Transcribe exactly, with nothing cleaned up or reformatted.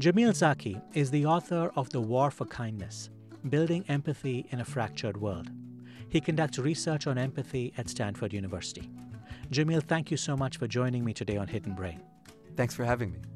Jamil Zaki is the author of The War for Kindness, Building Empathy in a Fractured World. He conducts research on empathy at Stanford University. Jamil, thank you so much for joining me today on Hidden Brain. Thanks for having me.